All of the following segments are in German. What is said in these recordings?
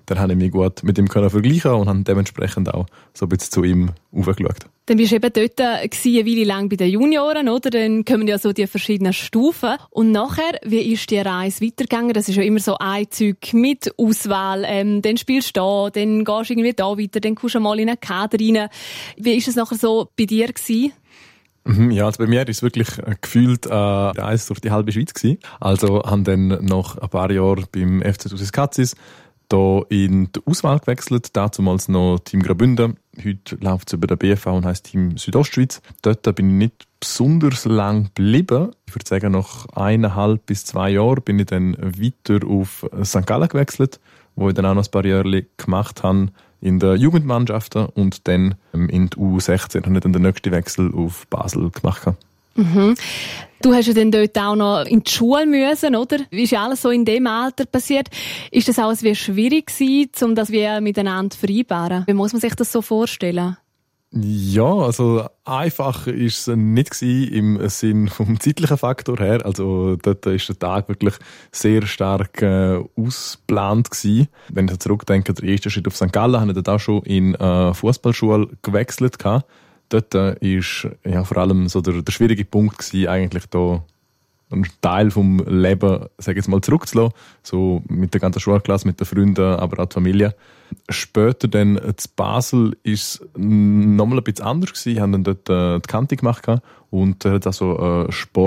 dann habe ich mich gut mit ihm vergleichen und habe dementsprechend auch so ein bisschen zu ihm aufgeschaut. Dann bist du eben dort eine Weile lang bei den Junioren, oder? Dann kommen ja so die verschiedenen Stufen. Und nachher, wie ist die Reise weitergegangen? Das ist ja immer so ein Zeug mit Auswahl. Dann spielst du da, dann gehst du irgendwie da weiter, dann kommst du mal in einen Kader rein. Wie ist es nachher so bei dir gewesen? Ja, also bei mir war es wirklich gefühlt eine Reise durch die halbe Schweiz gewesen. Also haben dann nach ein paar Jahren beim FC Thusis Katzis da in die Auswahl gewechselt, damals noch Team Graubünden. Heute läuft es über den BFV und heisst Team Südostschweiz. Dort bin ich nicht besonders lang geblieben. Ich würde sagen, nach 1,5 bis 2 Jahren bin ich dann weiter auf St. Gallen gewechselt, wo ich dann auch noch ein paar Jahre gemacht habe in den Jugendmannschaften und dann in die U16 habe ich dann den nächsten Wechsel auf Basel gemacht. Mhm. Du hast ja dann dort auch noch in die Schule müssen, oder? Wie ist ja alles so in dem Alter passiert? Ist das alles wie schwierig gewesen, um das wie miteinander zu vereinbaren? Wie muss man sich das so vorstellen? Ja, also einfach ist es nicht gewesen im Sinn vom zeitlichen Faktor her. Also dort ist der Tag wirklich sehr stark ausgeplant gewesen. Wenn ich zurückdenke, der erste Schritt auf St. Gallen, habe ich dort auch schon in Fußballschule gewechselt gehabt. Dort ist ja vor allem so der schwierige Punkt gewesen, eigentlich da einen Teil vom Leben, sage ich jetzt mal, zurückzulassen. So mit der ganzen Schulklasse, mit den Freunden, aber auch die Familie. Später dann zu Basel ist es nochmal ein bisschen anders gewesen. Wir haben dann dort die Kante gemacht und hat auch so eine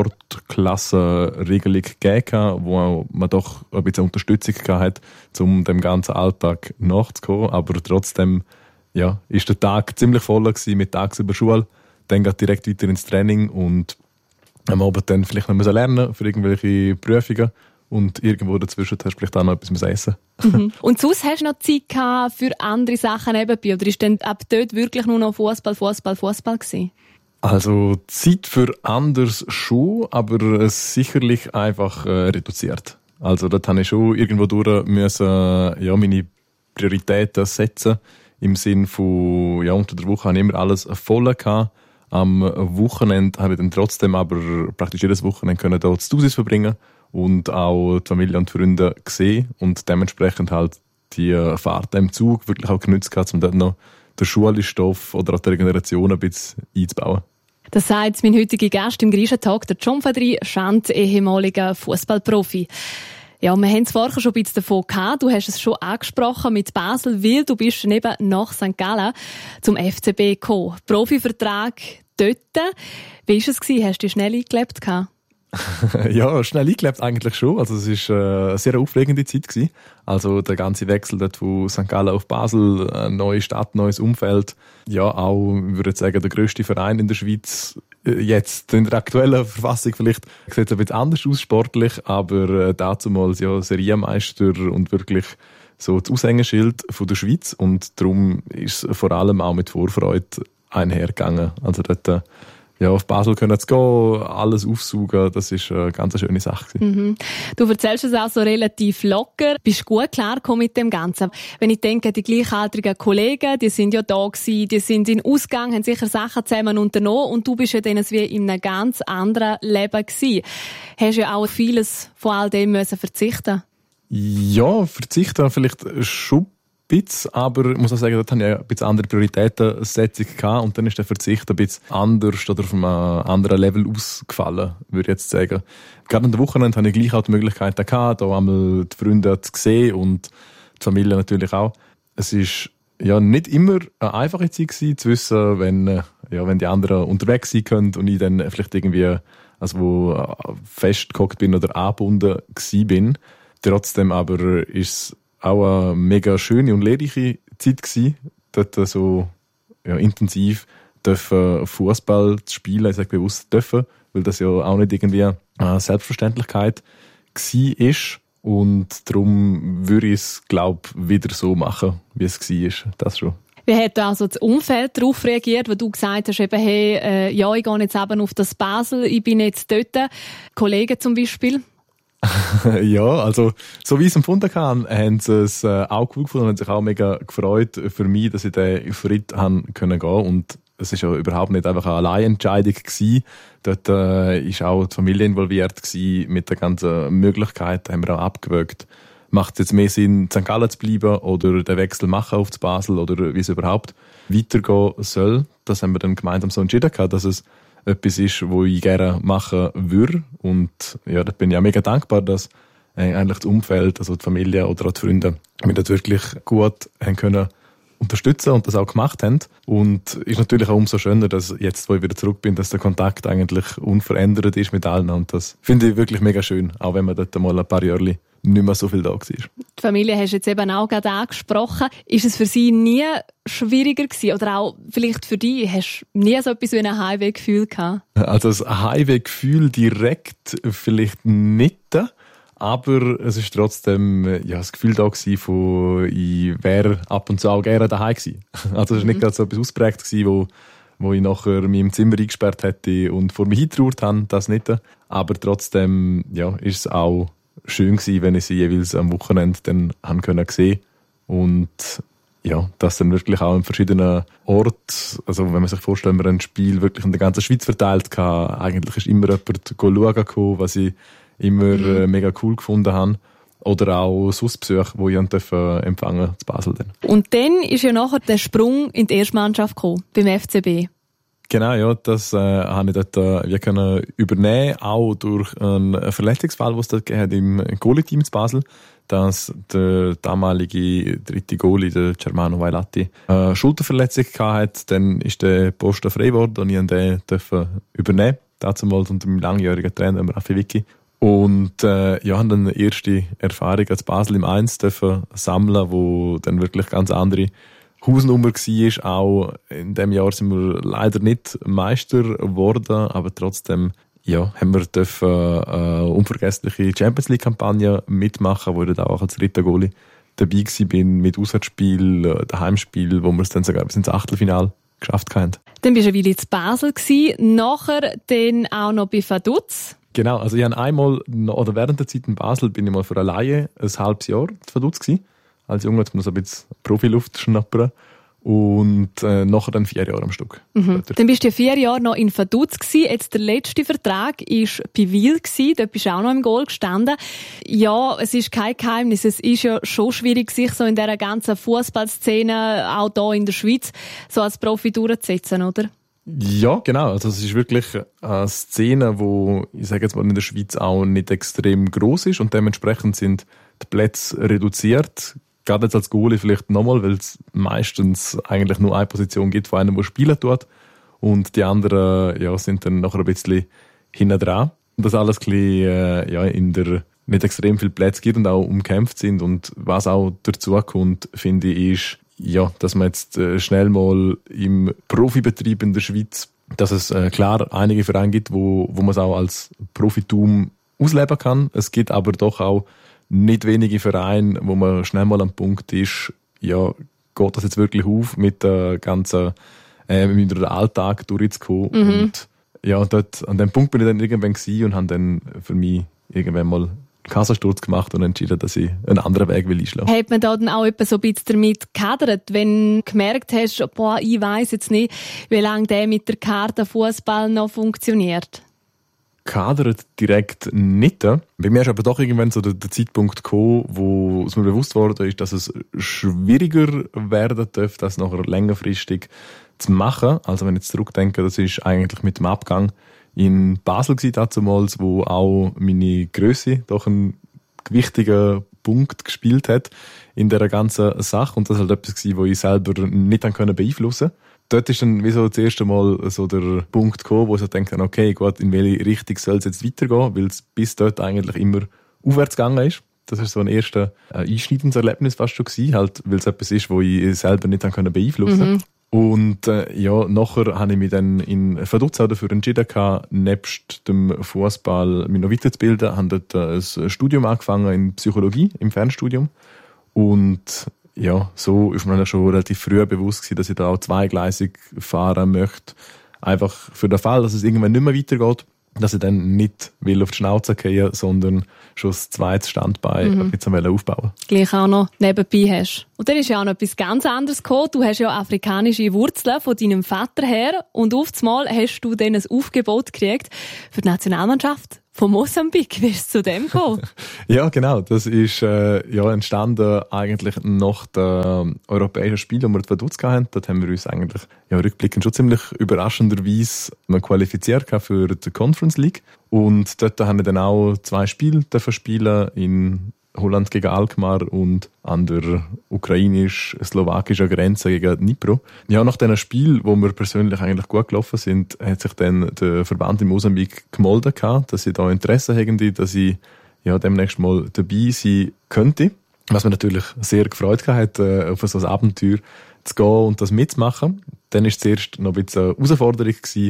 Sportklassenregelung gegeben, wo man doch ein bisschen Unterstützung gehabt hat, um dem ganzen Alltag nachzukommen. Aber trotzdem, ja, ist der Tag ziemlich voll gewesen mit tagsüber Schule. Dann geht direkt weiter ins Training und am Abend dann vielleicht noch lernen für irgendwelche Prüfungen. Und irgendwo dazwischen hast du vielleicht auch noch etwas essen. Mhm. Und sonst hast du noch Zeit gehabt für andere Sachen nebenbei? Oder ist dann ab dort wirklich nur noch Fußball gewesen? Also Zeit für anderes schon, aber sicherlich einfach reduziert. Also dort habe ich schon irgendwo durch müssen, ja, meine Prioritäten setzen. Im Sinn von, ja, unter der Woche habe ich immer alles voll gehabt. Am Wochenende habe ich dann trotzdem aber praktisch jedes Wochenende können dort zu Thusis verbringen und auch die Familie und die Freunde gesehen und dementsprechend halt die Fahrt im Zug wirklich auch genutzt gehabt, um dort noch den Schulstoff oder auch die Regeneration ein bisschen einzubauen. Das sagt mein heutiger Gast im Grischentalk, der John Fadri Schand, ehemaliger Fußballprofi. Ja, wir haben es vorher schon ein bisschen davon gehabt. Du hast es schon angesprochen mit Basel, weil du bist eben nach St. Gallen zum FCB gekommen. Profivertrag dort. Wie war es? Hast du dich schnell eingelebt? Ja, schnell eingelebt eigentlich schon. Also es war eine sehr aufregende Zeit gewesen. Also der ganze Wechsel dort von St. Gallen auf Basel, eine neue Stadt, neues Umfeld. Ja, auch, ich würde sagen, der grösste Verein in der Schweiz. Jetzt in der aktuellen Verfassung vielleicht sieht es ein bisschen anders aus sportlich, aber dazumals ja Serienmeister und wirklich so das Aushängeschild von der Schweiz und darum ist es vor allem auch mit Vorfreude einhergegangen. Also dort ja, auf Basel können zu gehen, alles aufsaugen, das ist eine ganz schöne Sache. Mhm. Du erzählst es auch so relativ locker, bist gut klargekommen mit dem Ganzen. Wenn ich denke, die gleichaltrigen Kollegen, die sind ja da gewesen, die sind in Ausgang, haben sicher Sachen zusammen unternommen und du bist ja dann wie in einem ganz anderen Leben gewesen. Hast ja auch vieles von all dem müssen verzichten? Ja, verzichten vielleicht schon bisschen, aber ich muss auch sagen, dort hatte ich ein bisschen andere Prioritätensetzung gehabt und dann ist der Verzicht ein bisschen anders oder auf einem anderen Level ausgefallen, würde ich jetzt sagen. Gerade an der Wochenende hatte ich gleich auch die Möglichkeit gehabt, da einmal die Freunde zu sehen und die Familie natürlich auch. Es ist ja nicht immer eine einfache Zeit gewesen, zu wissen, wenn die anderen unterwegs sein können und ich dann vielleicht irgendwie wo festgehockt bin oder angebunden gewesen bin. Trotzdem aber ist es auch eine mega schöne und lehrreiche Zeit gewesen, dort so intensiv Fußball zu spielen, ich sage bewusst dürfen, weil das ja auch nicht irgendwie eine Selbstverständlichkeit war. Und darum würde ich es, glaube ich, wieder so machen, wie es war. Das schon. Wie hat also das Umfeld darauf reagiert, wo du gesagt hast, eben, hey, ich gehe jetzt eben auf das Basel, ich bin jetzt dort. Kollegen zum Beispiel? Ja, also so wie ich es empfunden habe, haben sie es auch cool gefunden und haben sich auch mega gefreut für mich, dass ich den Schritt gehen konnte. Und es war ja überhaupt nicht einfach eine Alleinentscheidung gewesen. Dort war auch die Familie involviert gewesen, mit der ganzen Möglichkeit, haben wir auch abgewögt. macht es jetzt mehr Sinn, in St. Gallen zu bleiben oder den Wechsel machen auf Basel oder wie es überhaupt weitergehen soll. Das haben wir dann gemeinsam so entschieden, dass es etwas ist, was ich gerne machen würde. Und ja, da bin ich auch mega dankbar, dass eigentlich das Umfeld, also die Familie oder auch die Freunde, mich dort wirklich gut haben können unterstützen und das auch gemacht haben. Und ist natürlich auch umso schöner, dass jetzt, wo ich wieder zurück bin, dass der Kontakt eigentlich unverändert ist mit allen. Und das finde ich wirklich mega schön, auch wenn man dort mal ein paar Jahre nicht mehr so viel da war. Die Familie hast du jetzt eben auch gerade angesprochen. Ist es für sie nie schwieriger gewesen? Oder auch vielleicht für dich? Hast du nie so etwas wie ein Heimwehgefühl gehabt? Also das Heimwehgefühl direkt vielleicht nicht. Aber es ist trotzdem das Gefühl da gewesen, von ich wäre ab und zu auch gerne daheim gewesen. Also es war nicht gerade so etwas ausprägt gewesen, wo ich nachher mich im Zimmer eingesperrt hätte und vor mir hingetraut habe, das nicht. Aber trotzdem ist es auch schön gewesen, wenn ich sie jeweils am Wochenende dann haben können sehen. Und ja, das dann wirklich auch in verschiedenen Orten, also wenn man sich vorstellt, wir ein Spiel wirklich in der ganzen Schweiz verteilt hatte, eigentlich ist immer jemand schauen gekommen, was ich immer mega cool gefunden habe. Oder auch Besuche, die ich empfangen zu Basel. Dann. Und dann ist ja nachher der Sprung in die Erstmannschaft gekommen, beim FCB. Genau, ja, das habe ich dort wir können übernehmen, auch durch einen Verletzungsfall, den es dort gegeben hat im Goalie-Team zu Basel, dass der damalige dritte Goalie, der Germano Vailati, eine Schulterverletzung hatte. Dann ist der Posten frei geworden und ich durfte den übernehmen, dazu mal unter meinem langjährigen Trainer, Raffi Vicky. Und haben dann eine erste Erfahrung als Basel im 1 dürfen sammeln, wo dann wirklich ganz andere Hausnummer war. Auch in diesem Jahr sind wir leider nicht Meister geworden, aber trotzdem haben wir dürfen eine unvergessliche Champions-League-Kampagne mitmachen, wo ich dann auch als dritter Goalie dabei war mit Auswärtsspiel, Heimspiel, wo wir es dann sogar bis ins Achtelfinale geschafft haben. Dann bist du eine Weile in Basel gewesen, nachher dann auch noch bei Vaduz. Genau, also ich habe einmal, oder während der Zeit in Basel bin ich mal für alleine ein halbes Jahr in Vaduz gewesen. Als Junge hat man so ein bisschen Profiluft schnappern. Und nachher dann 4 Jahre am Stück. Mhm. Dann bist du 4 Jahre noch in Vaduz gewesen. Jetzt der letzte Vertrag war bei Wil gewesen. Dort bist du auch noch im Goal gestanden. Ja, es ist kein Geheimnis. Es ist ja schon schwierig, sich so in dieser ganzen Fußballszene, auch hier in der Schweiz, so als Profi durchzusetzen, oder? Ja, genau. Also es ist wirklich eine Szene, wo ich sage jetzt mal in der Schweiz auch nicht extrem groß ist und dementsprechend sind die Plätze reduziert. Gerade jetzt als Goalie vielleicht nochmal, weil es meistens eigentlich nur eine Position gibt von einem, der spielen tut. Und die anderen sind dann nachher ein bisschen hinten dran. Und das alles ein bisschen, in der nicht extrem viele Plätze gibt und auch umkämpft sind. Und was auch dazu kommt, finde ich, ist, dass man jetzt schnell mal im Profibetrieb in der Schweiz, dass es klar einige Vereine gibt, wo man es auch als Profitum ausleben kann. Es gibt aber doch auch nicht wenige Vereine, wo man schnell mal am Punkt ist, geht das jetzt wirklich auf, mit der ganzen, mit dem Alltag durchzukommen. Mhm. Und dort, an dem Punkt bin ich dann irgendwann gewesen und habe dann für mich irgendwann mal einen Kassensturz gemacht und entschieden, dass ich einen anderen Weg einschlagen will. Hat man da dann auch etwas so ein bisschen damit gehadert, wenn du gemerkt hast, ich weiss jetzt nicht, wie lange der mit der Karte Fußball noch funktioniert? Gehadert direkt nicht. Bei mir ist aber doch irgendwann so der Zeitpunkt gekommen, wo es mir bewusst wurde, ist, dass es schwieriger werden dürfte, das nachher längerfristig zu machen. Also wenn ich jetzt zurückdenke, das ist eigentlich mit dem Abgang in Basel damals, wo auch meine Grösse doch einen wichtigen Punkt gespielt hat in dieser ganzen Sache. Und das war halt etwas, was ich selber nicht beeinflussen konnte. Dort ist dann wie so das erste Mal so der Punkt gekommen, wo ich so denke, okay, gut, in welche Richtung soll es jetzt weitergehen, weil es bis dort eigentlich immer aufwärts gegangen ist. Das ist so ein erstes einschneidendes Erlebnis fast schon gewesen, halt, weil es etwas ist, wo ich selber nicht beeinflussen konnte. Und nachher habe ich mich dann in Vaduz dafür entschieden, nebst dem Fußball mich noch weiterzubilden, habe dort ein Studium angefangen in Psychologie, im Fernstudium. Und so ist mir dann schon relativ früh bewusst gewesen, dass ich da auch zweigleisig fahren möchte. Einfach für den Fall, dass es irgendwann nicht mehr weitergeht, dass ich dann nicht will auf die Schnauze fallen, sondern schon das zweite Standbein ein bisschen aufbauen. Gleich auch noch nebenbei hast. Und dann ist ja auch noch etwas ganz anderes gekommen. Du hast ja afrikanische Wurzeln von deinem Vater her und auf einmal hast du dann ein Aufgebot gekriegt für die Nationalmannschaft von Mosambik. Wie ist es zu dem gekommen? Ja, genau. Das ist entstanden eigentlich nach den europäischen Spielen, die wir in Vaduz hatten. Dort haben wir uns eigentlich rückblickend schon ziemlich überraschenderweise qualifiziert für die Conference League. Und dort haben wir dann auch 2 Spiele spielen in Holland gegen Alkmaar und an der ukrainisch-slowakischen Grenze gegen Dnipro. Ja, nach diesen Spielen, wo wir persönlich eigentlich gut gelaufen sind, hat sich dann der Verband in Mosambik gemeldet, dass sie da Interesse haben, dass ich demnächst mal dabei sein könnte. Was mir natürlich sehr gefreut hat, auf so ein Abenteuer zu gehen und das mitzumachen. Dann war es zuerst noch ein bisschen eine Herausforderung gewesen,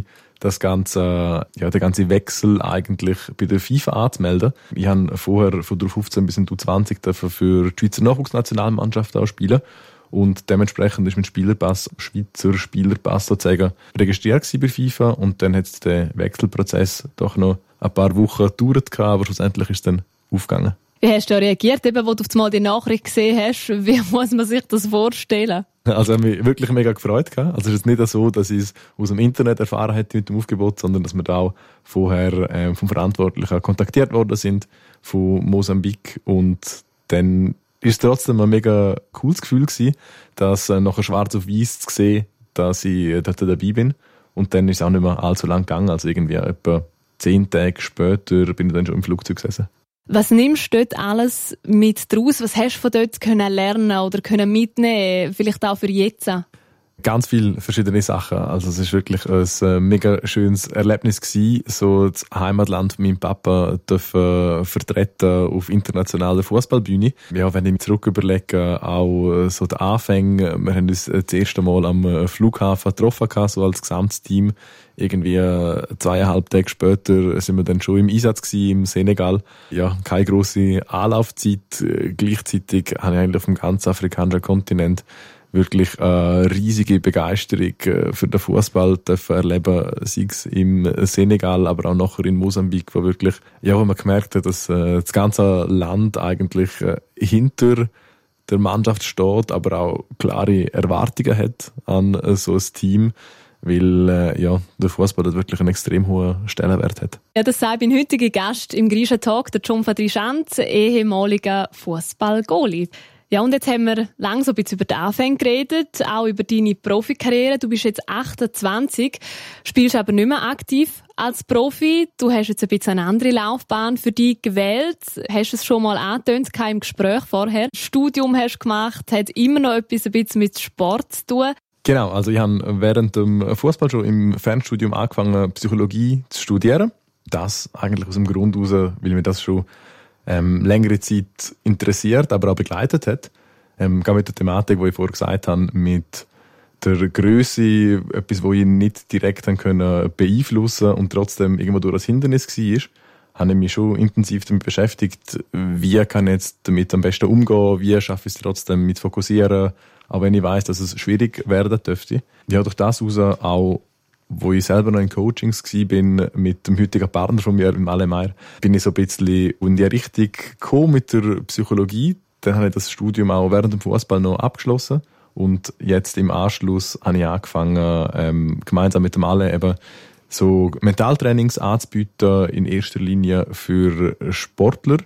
den ganzen Wechsel eigentlich bei der FIFA anzumelden. Ich habe vorher von der 15 bis in die U20 für die Schweizer Nachwuchsnationalmannschaft auch spielen. Und dementsprechend ist mein Schweizer Spielerpass sozusagen registriert bei FIFA. Und dann hat es den Wechselprozess doch noch ein paar Wochen gedauert, aber schlussendlich ist es dann aufgegangen. Wie hast du reagiert, wo du mal die Nachricht gesehen hast? Wie muss man sich das vorstellen? Also ich habe mich wirklich mega gefreut. Also es ist nicht so, dass ich es aus dem Internet erfahren hätte mit dem Aufgebot, sondern dass wir da auch vorher vom Verantwortlichen kontaktiert worden sind, von Mosambik. Und dann ist es trotzdem ein mega cooles Gefühl gewesen, dass nachher schwarz auf weiß zu sehen, dass ich dort dabei bin. Und dann ist es auch nicht mehr allzu lang gegangen. Also irgendwie etwa 10 Tage später bin ich dann schon im Flugzeug gesessen. Was nimmst du dort alles mit draus? Was hast du von dort können lernen oder können mitnehmen? Vielleicht auch für jetzt? Ganz viele verschiedene Sachen. Also es ist wirklich ein mega schönes Erlebnis gewesen, so das Heimatland von meinem Papa vertreten auf internationaler Fußballbühne. Ja, wenn ich mich zurück überlege, auch so die Anfänge. Wir haben uns das erste Mal am Flughafen getroffen, so als gesamtes Team. Irgendwie 2,5 Tage später sind wir dann schon im Einsatz gewesen, im Senegal. Ja, keine grosse Anlaufzeit. Gleichzeitig habe ich eigentlich auf dem ganzen afrikanischen Kontinent wirklich eine riesige Begeisterung für den Fußball erleben, sei es im Senegal, aber auch nachher in Mosambik, wo wirklich, wo man gemerkt hat, dass das ganze Land eigentlich hinter der Mannschaft steht, aber auch klare Erwartungen hat an so ein Team, weil der Fußball dort wirklich einen extrem hohen Stellenwert hat. Ja, das sagt mein heutiger Gast im Griechen Talk, der Gianfadri Schanz, ehemaliger Fußball-Goalie. Ja, und jetzt haben wir lange so ein bisschen über die Anfänge geredet, auch über deine Profikarriere. Du bist jetzt 28, spielst aber nicht mehr aktiv als Profi. Du hast jetzt ein bisschen eine andere Laufbahn für dich gewählt. Hast es schon mal angetönt, im Gespräch vorher. Studium hast du gemacht, hat immer noch etwas ein bisschen mit Sport zu tun. Genau, also ich habe während dem Fußball schon im Fernstudium angefangen, Psychologie zu studieren. Das eigentlich aus dem Grund heraus, weil mir das schon längere Zeit interessiert, aber auch begleitet hat. Gerade mit der Thematik, die ich vorher gesagt habe, mit der Grösse, etwas, das ich nicht direkt beeinflussen konnte und trotzdem irgendwo durch ein Hindernis war, habe ich mich schon intensiv damit beschäftigt, wie kann ich jetzt damit am besten umgehen, wie schaffe ich es trotzdem mit Fokussieren, auch wenn ich weiss, dass es schwierig werden dürfte. Ja, durch das heraus auch, wo ich selber noch in Coachings war, mit dem heutigen Partner von mir, mit Alain Meyer, bin ich so ein bisschen in die Richtung gekommen mit der Psychologie. Dann habe ich das Studium auch während dem Fußball noch abgeschlossen. Und jetzt im Anschluss habe ich angefangen, gemeinsam mit dem Alain eben so Mentaltrainings anzubieten, in erster Linie für Sportler.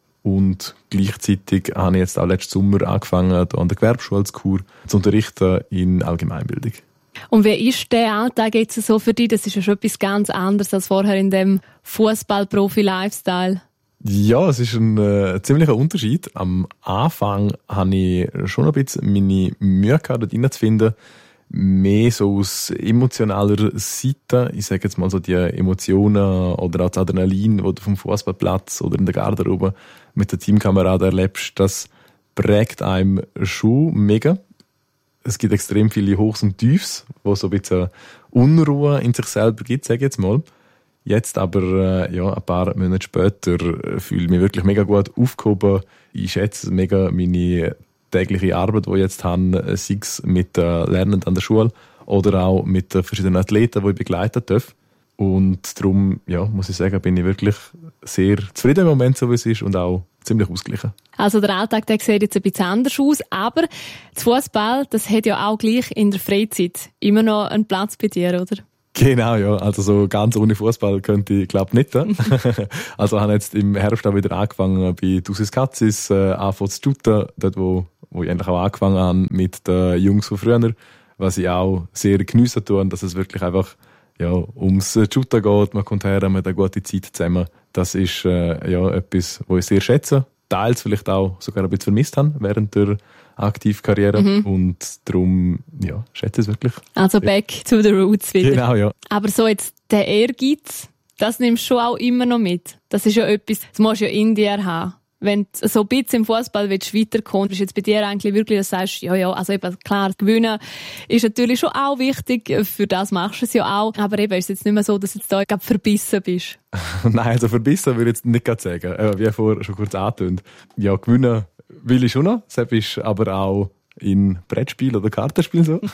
Und gleichzeitig habe ich jetzt auch letzten Sommer angefangen, hier an der Gewerbeschule Chur zu unterrichten in Allgemeinbildung. Und wie ist der Alltag jetzt so für dich? Das ist ja schon etwas ganz anderes als vorher in dem Fußball-Profi-Lifestyle. Ja, es ist ein ziemlicher Unterschied. Am Anfang hatte ich schon ein bisschen meine Mühe gehabt, dort reinzufinden. Mehr so aus emotionaler Seite. Ich sage jetzt mal so die Emotionen oder auch das Adrenalin, das du vom Fußballplatz oder in der Garderobe mit den Teamkameraden erlebst, das prägt einem schon mega. Es gibt extrem viele Hochs und Tiefs, wo so ein bisschen Unruhe in sich selber gibt, sage ich jetzt mal. Jetzt aber, ein paar Monate später, fühle ich mich wirklich mega gut aufgehoben. Ich schätze mega meine tägliche Arbeit, die ich jetzt habe, sei es mit den Lernenden an der Schule oder auch mit den verschiedenen Athleten, die ich begleiten darf. Und darum, muss ich sagen, bin ich wirklich sehr zufrieden im Moment, so wie es ist, und auch ziemlich ausgeglichen. Also der Alltag, der sieht jetzt ein bisschen anders aus, aber das Fußball, das hat ja auch gleich in der Freizeit immer noch einen Platz bei dir, oder? Genau, ja. Also so ganz ohne Fußball könnte ich, glaube nicht. Also habe jetzt im Herbst auch wieder angefangen bei Dusis Katzis, angefangen zu shooten, dort wo ich eigentlich auch angefangen habe mit den Jungs von früher, was ich auch sehr geniessen tue, dass es wirklich einfach ums Shooten geht, man kommt her, man hat eine gute Zeit zusammen. Das ist etwas, was ich sehr schätze. Teils vielleicht auch sogar ein bisschen vermisst habe während der Aktivkarriere. Und darum, schätze ich es wirklich. Also back to the roots wieder. Genau, ja. Aber so jetzt der Ehrgeiz, das nimmst du schon auch immer noch mit. Das ist ja etwas, das musst du ja in dir haben. Wenn du so ein bisschen im Fußball weiterkommen willst, ist jetzt bei dir eigentlich wirklich, dass du sagst, also eben klar, gewinnen ist natürlich schon auch wichtig, für das machst du es ja auch, aber eben ist es jetzt nicht mehr so, dass du jetzt da verbissen bist. Nein, also verbissen würde ich jetzt nicht sagen, wie vorher schon kurz angetönt. Ja, gewinnen will ich schon noch, das ist aber auch in Brettspiel oder Kartenspiel so.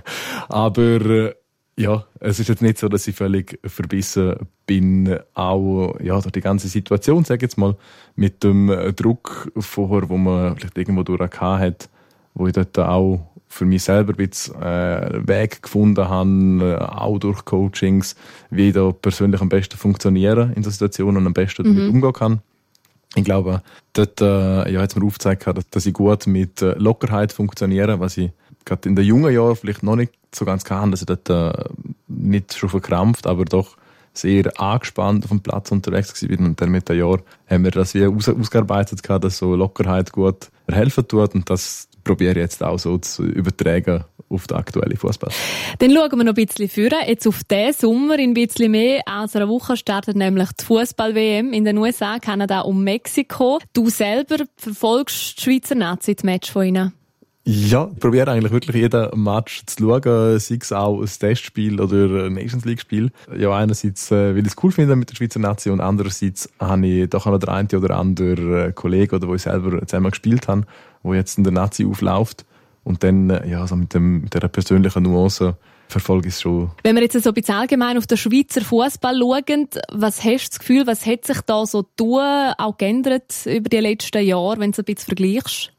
Aber es ist jetzt nicht so, dass ich völlig verbissen bin, auch durch die ganze Situation, sage ich jetzt mal, mit dem Druck vorher, wo man vielleicht irgendwo durch hat, wo ich dort auch für mich selber ein bisschen Weg gefunden habe, auch durch Coachings, wie ich da persönlich am besten funktionieren in der Situation und am besten damit umgehen kann. Ich glaube, dort hat es mir aufgezeigt, dass ich gut mit Lockerheit funktioniere, was ich gerade in den jungen Jahren vielleicht noch nicht so ganz kann, dass ich dort nicht schon verkrampft, aber doch sehr angespannt auf dem Platz unterwegs war. Und dann mit den Jahren haben wir das wie ausgearbeitet, dass so Lockerheit gut helfen tut. Und das probiere ich jetzt auch so zu übertragen auf den aktuellen Fußball. Dann schauen wir noch ein bisschen vor. Jetzt auf diesen Sommer in ein bisschen mehr als einer Woche startet nämlich die Fußball-WM in den USA, Kanada und Mexiko. Du selber verfolgst die Schweizer Nazi, das Match von ihnen? Ja, ich probiere eigentlich wirklich jeden Match zu schauen, sei es auch ein Testspiel oder ein Nations League-Spiel. Ja, einerseits, weil ich es cool finde mit der Schweizer Nazi und andererseits habe ich doch noch den einen oder anderen Kollegen, oder wo ich selber zusammen gespielt habe, der jetzt in der Nazi aufläuft. Und dann, so mit dieser persönlichen Nuance verfolge ich es schon. Wenn wir jetzt so ein bisschen allgemein auf den Schweizer Fußball schauen, was hast du das Gefühl, was hat sich da so auch geändert über die letzten Jahre, wenn du es ein bisschen vergleichst?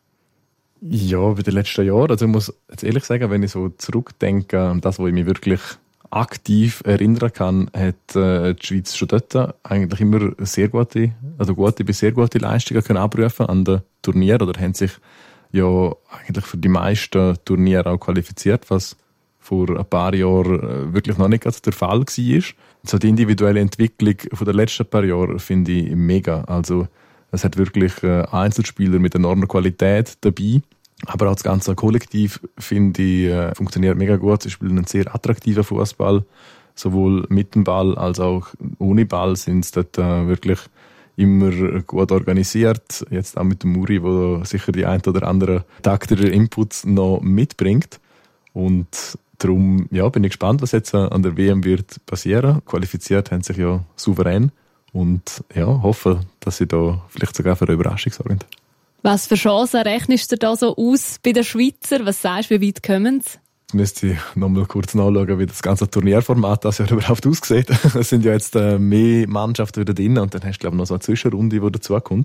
Ja, über die letzten Jahre. Also ich muss jetzt ehrlich sagen, wenn ich so zurückdenke an das, wo ich mich wirklich aktiv erinnern kann, hat die Schweiz schon dort eigentlich immer sehr gute bis sehr gute Leistungen können abrufen an den Turnieren, oder haben sich ja eigentlich für die meisten Turniere auch qualifiziert, was vor ein paar Jahren wirklich noch nicht der Fall war. So die individuelle Entwicklung von den letzten paar Jahren finde ich mega. Also es hat wirklich Einzelspieler mit enormer Qualität dabei. Aber auch das ganze Kollektiv, finde ich, funktioniert mega gut. Sie spielen einen sehr attraktiven Fußball. Sowohl mit dem Ball als auch ohne Ball sind sie dort wirklich immer gut organisiert. Jetzt auch mit dem Muri, der sicher die ein oder andere taktische Inputs noch mitbringt. Und darum bin ich gespannt, was jetzt an der WM wird passieren. Qualifiziert haben sich ja souverän. Und hoffe, dass sie da vielleicht sogar für eine Überraschung sorgen. Was für Chancen rechnest du da so aus bei den Schweizer? Was sagst du, wie weit kommen sie? Jetzt müsste ich noch mal kurz nachschauen, wie das ganze Turnierformat das ja überhaupt aussieht. Es sind ja jetzt mehr Mannschaften wieder drin und dann hast du, glaube ich, noch so eine Zwischenrunde, die dazukommt.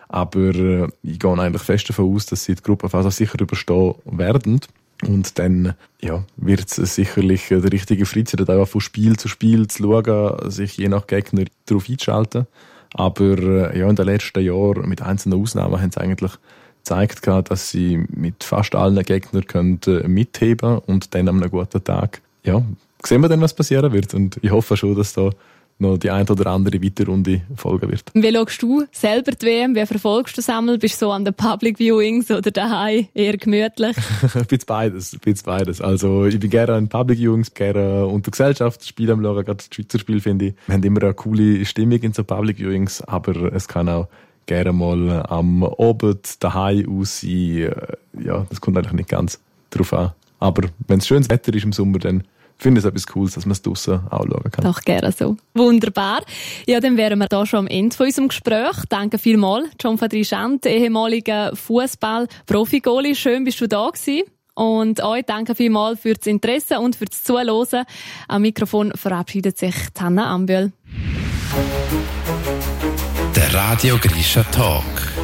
Aber ich gehe eigentlich fest davon aus, dass sie die Gruppenphase sicher überstehen werden. Und dann wird es sicherlich der richtige Fritz, auch von Spiel zu Spiel zu schauen, sich je nach Gegner darauf einzuschalten. Aber in den letzten Jahren, mit einzelnen Ausnahmen, haben sie eigentlich gezeigt, dass sie mit fast allen Gegnern mitheben können und dann an einem guten Tag sehen wir dann, was passieren wird. Und ich hoffe schon, dass da noch die ein oder andere Weiterrunde folgen wird. Wie schaust du selber die WM? Wie verfolgst du das? Bist du so an den Public Viewings oder daheim eher gemütlich? Ein bisschen beides. Also ich bin gerne an Public Viewings, gerne unter Gesellschaftsspielen am Schauen. Gerade das Schweizer Spiel, finde ich. Wir haben immer eine coole Stimmung in so Public Viewings, aber es kann auch gerne mal am Abend daheim aus sein. Das kommt eigentlich nicht ganz drauf an. Aber wenn es schönes Wetter ist im Sommer, dann finde ich es etwas Cooles, dass man es draussen auch schauen kann. Doch, gerne so. Wunderbar. Ja, dann wären wir da schon am Ende von unserem Gespräch. Danke vielmals, John van Drieschant, ehemaliger Fußball-Profi-Goalie. Schön, bist du da gewesen. Und euch danke vielmals für das Interesse und für das Zuhören. Am Mikrofon verabschiedet sich Hanna Ambühl. Der Radio Grisha Talk.